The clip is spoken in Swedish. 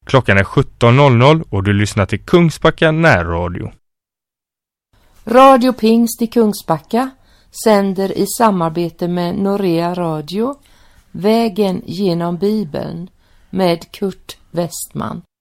Klockan är 17.00 och du lyssnar till Kungsbacka närradio. Radio Pingst i Kungsbacka sänder i samarbete med Norea Radio Vägen genom Bibeln med Kurt Westman.